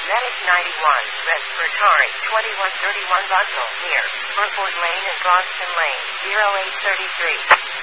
Medic 91, respiratory 2131 Buckle, near Brookwood Lane and Broxton Lane, 0833.